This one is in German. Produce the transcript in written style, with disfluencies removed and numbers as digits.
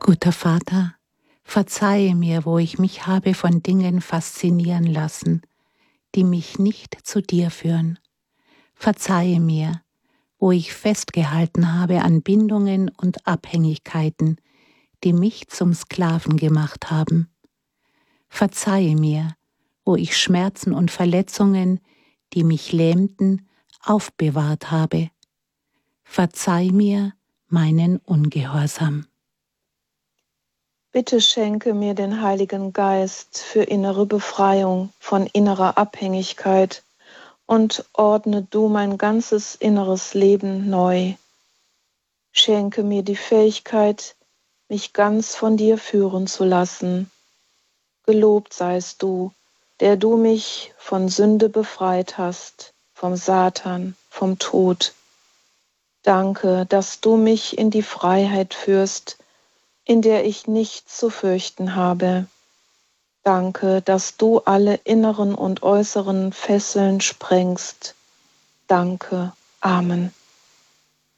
Guter Vater, verzeihe mir, wo ich mich habe von Dingen faszinieren lassen, die mich nicht zu dir führen. Verzeihe mir, wo ich festgehalten habe an Bindungen und Abhängigkeiten, die mich zum Sklaven gemacht haben. Verzeihe mir, wo ich Schmerzen und Verletzungen, die mich lähmten, aufbewahrt habe. Verzeih mir meinen Ungehorsam. Bitte schenke mir den Heiligen Geist für innere Befreiung von innerer Abhängigkeit und ordne du mein ganzes inneres Leben neu. Schenke mir die Fähigkeit, mich ganz von dir führen zu lassen. Gelobt seist du, der du mich von Sünde befreit hast, vom Satan, vom Tod. Danke, dass du mich in die Freiheit führst, in der ich nichts zu fürchten habe. Danke, dass du alle inneren und äußeren Fesseln sprengst. Danke. Amen.